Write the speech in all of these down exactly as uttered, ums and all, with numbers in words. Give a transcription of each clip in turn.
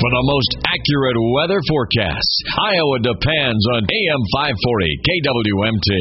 For the most accurate weather forecasts, Iowa depends on A M five forty K W M T.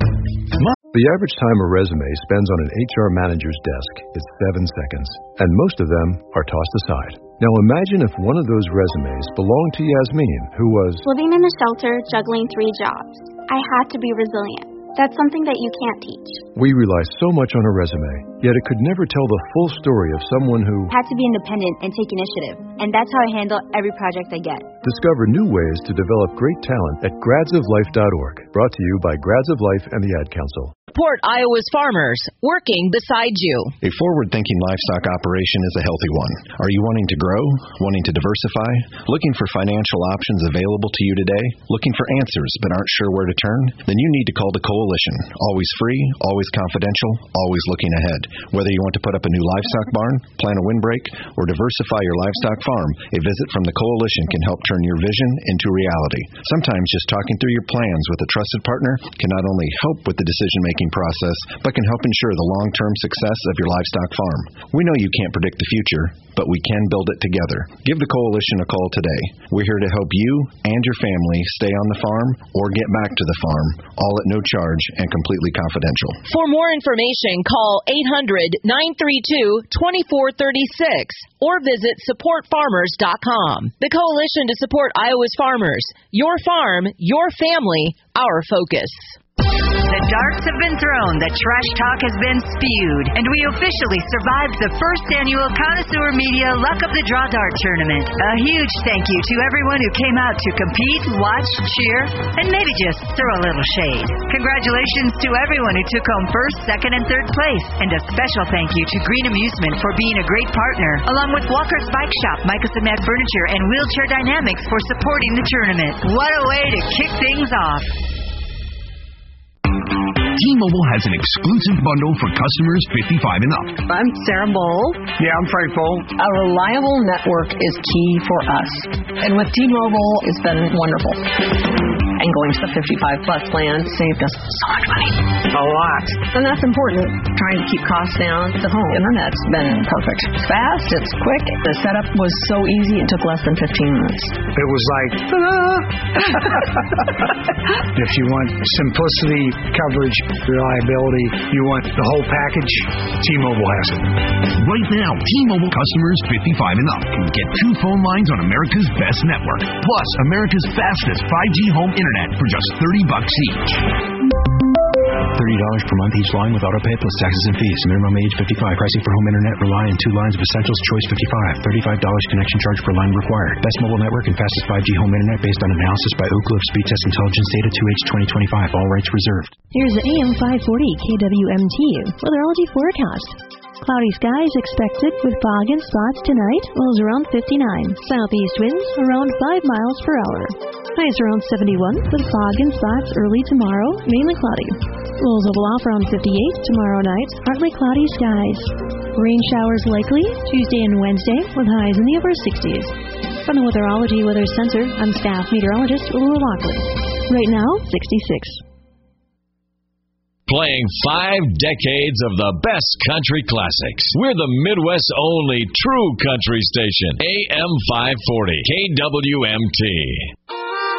The average time a resume spends on an H R manager's desk is seven seconds, and most of them are tossed aside. Now imagine if one of those resumes belonged to Yasmin, who was living in a shelter, juggling three jobs. I had to be resilient. That's something that you can't teach. We rely so much on a resume, yet it could never tell the full story of someone who had to be independent and take initiative. And that's how I handle every project I get. Discover new ways to develop great talent at grads of life dot org. Brought to you by Grads of Life and the Ad Council. Support Iowa's farmers, working beside you. A forward-thinking livestock operation is a healthy one. Are you wanting to grow? Wanting to diversify? Looking for financial options available to you today? Looking for answers but aren't sure where to turn? Then you need to call the Coalition. Always free, always confidential, always looking ahead. Whether you want to put up a new livestock barn, plan a windbreak, or diversify your livestock farm, a visit from the Coalition can help turn your vision into reality. Sometimes just talking through your plans with a trusted partner can not only help with the decision-making process, but can help ensure the long-term success of your livestock farm. We know you can't predict the future, but we can build it together. Give the Coalition a call today. We're here to help you and your family stay on the farm or get back to the farm, all at no charge and completely confidential. For more information, call eight hundred, nine three two, two four three six or visit support farmers dot com. The Coalition to support Iowa's farmers. Your farm, your family, our focus. The darts have been thrown, the trash talk has been spewed, and we officially survived the first annual Connoisseur Media Luck of the Draw Dart Tournament. A huge thank you to everyone who came out to compete, watch, cheer, and maybe just throw a little shade. Congratulations to everyone who took home first, second, and third place, and a special thank you to Green Amusement for being a great partner, along with Walker's Bike Shop, Michelson Mac Furniture, and Wheelchair Dynamics for supporting the tournament. What a way to kick things off. T-Mobile has an exclusive bundle for customers fifty-five and up. I'm Sarah Bowl. Yeah, I'm Frank Bowl. A reliable network is key for us. And with T-Mobile, it's been wonderful. And going to the fifty-five plus plan saved us so much money. A lot. And that's important. Trying to keep costs down. The home internet's been perfect. It's fast, it's quick. The setup was so easy, it took less than fifteen minutes. It was like, if you want simplicity, coverage, reliability, you want the whole package, T-Mobile has it. Right now, T-Mobile customers fifty-five and up can get two phone lines on America's best network, plus America's fastest five G home internet for just thirty bucks each. thirty dollars per month each line with autopay plus taxes and fees. Minimum age fifty-five. Pricing for home internet rely on two lines of Essentials Choice fifty-five. thirty-five dollars connection charge per line required. Best mobile network and fastest five G home internet based on analysis by Oak Cliff Speed Test Intelligence Data two H twenty twenty-five. All rights reserved. Here's the A M five forty K W M T weatherology forecast. Cloudy skies expected with fog and spots tonight. Lows around fifty-nine. Southeast winds around five miles per hour. Highs around seventy-one with fog and spots early tomorrow, mainly cloudy. Lows level off around fifty-eight tomorrow night. Partly cloudy skies. Rain showers likely Tuesday and Wednesday with highs in the upper sixties. From the Weatherology Weather Center, I'm staff meteorologist Ulrich Lockley. Right now, sixty-six. Playing five decades of the best country classics. We're the Midwest's only true country station. A M five forty K W M T.